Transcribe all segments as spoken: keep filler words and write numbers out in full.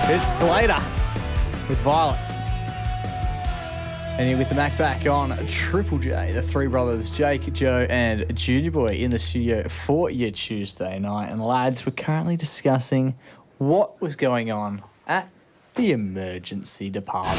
It's Slater with Violet. And here with the Mac back on Triple J, the three brothers, Jake, Joe, and Junior Boy in the studio for your Tuesday night. And lads, we're currently discussing what was going on at the emergency department.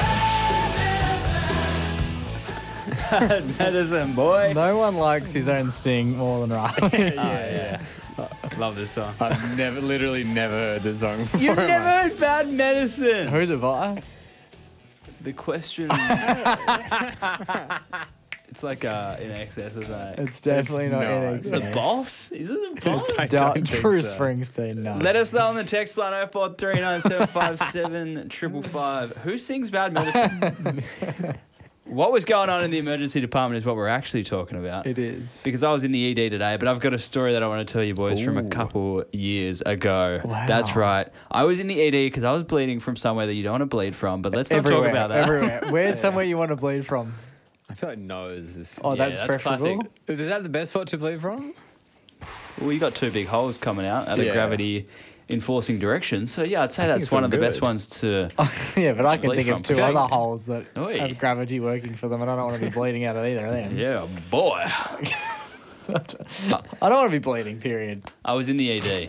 Medicine, boy. No one likes his own sting more than Riley. yeah, yeah. Love this song. I've never, literally never heard this song before. You've never heard Bad Medicine. Who's it by? The question. It's like uh, in excess, isn't it? It's definitely It's not not. in excess. The Boss? Is it the Boss? I Don't- don't think Bruce so. Springsteen, no. Let us know on the text line oh four three nine seven five seven triple five. Who sings Bad Medicine? What was going on in the emergency department is what we're actually talking about. It is. Because I was in the E D today, but I've got a story that I want to tell you boys from a Ooh. couple years ago. Wow. That's right. I was in the E D because I was bleeding from somewhere that you don't want to bleed from, but let's not Everywhere, talk about that. everywhere. Where's somewhere you want to bleed from? I feel like nose is. Oh, Yeah, that's, that's preferable. classic. Is that the best spot to bleed from? Well, you got two big holes coming out at a Yeah. gravity enforcing direction. So, yeah, I'd say I think that's it's one all of the best good. ones to... Yeah, but I can Bleed think from. of two Yeah. other holes that Oi. have gravity working for them, and I don't want to be bleeding out of either of them. Yeah, boy. I don't want to be bleeding, period. I was in the E D.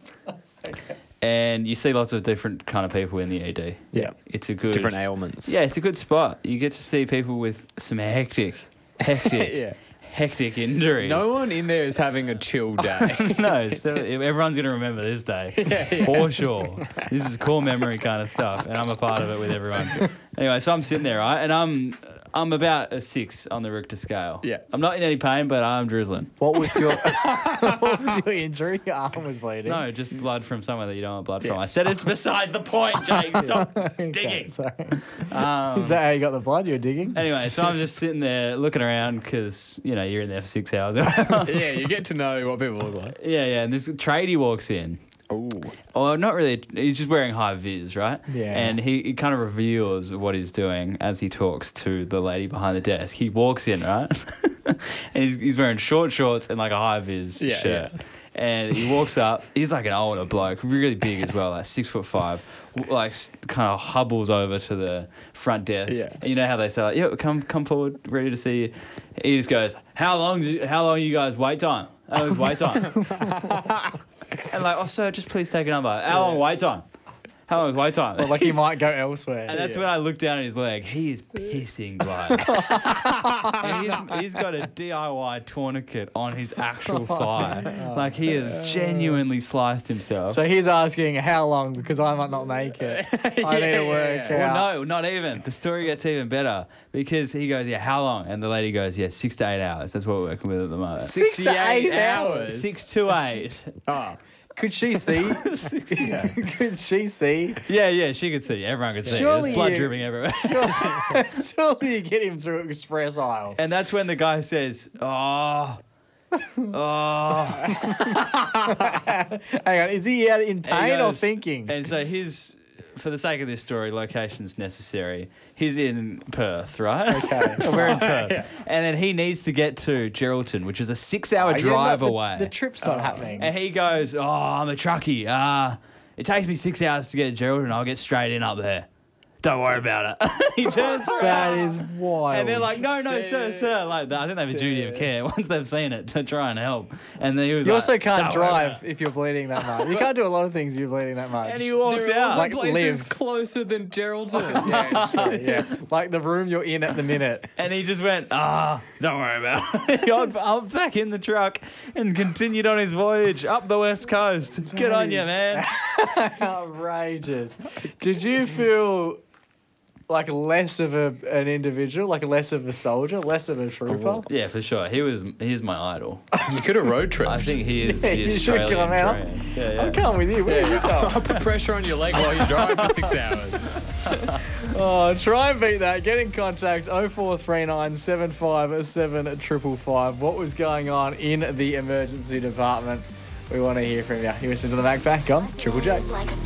And you see lots of different kind of people in the E D. Yeah. It's a good... Different ailments. Yeah, it's a good spot. You get to see people with some hectic, hectic, Yeah. hectic injuries. No one in there is having a chill day. no, it's definitely- everyone's going to remember this day for sure. This is core memory kind of stuff, and I'm a part of it with everyone. Anyway, so I'm sitting there, right, and I'm I'm about a six on the Richter scale. Yeah. I'm not in any pain, but I'm drizzling. What was your What was your injury? Your arm was bleeding. No, just blood from somewhere that you don't want blood from. Yeah. I said it's besides the point, Jake. Stop Okay, digging. sorry. Um, Is that how you got the blood? You were digging? Anyway, so I'm just sitting there looking around because you know you're in there for six hours. Yeah, you get to know what people look like. Yeah, yeah. And this tradie walks in. Ooh. Well, not really. He's just wearing high vis, right? Yeah. And he, he kind of reveals what he's doing as he talks to the lady behind the desk. He walks in, right? and he's, he's wearing short shorts and like a high vis Yeah, shirt. yeah. And he walks up. He's like an older bloke, really big as well, like six foot five. w- Like kind of hubbles over to the front desk. Yeah. And you know how they say, like, "Yeah, come come forward, ready to see you." He just goes, "How long? How long you guys wait time? That was wait time." And like, "Oh, sir, just please take a number. How long wait time? How long is wait time?" Or like he might go elsewhere. And that's when I look down at his leg. He is pissing blood. And he's, he's got a D I Y tourniquet on his actual thigh. Like he has genuinely sliced himself. So he's asking how long because I might not make it. I need to work well, out. no, not even. The story gets even better because he goes, "Yeah, how long?" And the lady goes, "Yeah, six to eight hours." That's what we're working with at the moment. Six to eight sixty-eight hours. Six to eight. Oh. Could she see? Could she see? Yeah, yeah, she could see. Everyone could see. Surely There's blood you- dripping everywhere. Surely you get him through express aisle. And that's when the guy says, "Oh, oh." Hang on, is he out in And he pain or goes- thinking? And so his, for the sake of this story, location's necessary. He's in Perth, right? Okay. We're in Perth. And then he needs to get to Geraldton, which is a six-hour Oh, yeah, drive no, the- away. The trip's not happening. And he goes, "Oh, I'm a truckie. Uh, it takes me six hours to get to Geraldton. I'll get straight in up there. Don't worry about it." He turns around. That is wild. And they're like, "No, no, sir, sir." Like, I think they have a duty of care once they've seen it to try and help. And then he was you like, also can't "Don't worry about drive it." if you're bleeding that much. You can't do a lot of things if you're bleeding that much. And he walked There are out. also Like, places live. closer than Geraldton. yeah, sure, yeah. Like the room you're in at the minute. And he just went, "Ah, don't worry about it." He got up back in the truck and continued on his voyage up the west coast. Good on you, is- man. Outrageous. Did you feel like less of a, an individual, like less of a soldier, less of a trooper? Yeah, for sure. He was. He's my idol. You could have road tripped. I think he is Yeah, the you should Australian come out. dream. Yeah, yeah. I'm coming with you. Where Yeah, you going? I'll put pressure on your leg while you drive for six hours. Oh, try and beat that. Get in contact oh four three nine seven five seven triple five. What was going on in the emergency department? We want to hear from you. You listen to the Mac back on Triple J. Like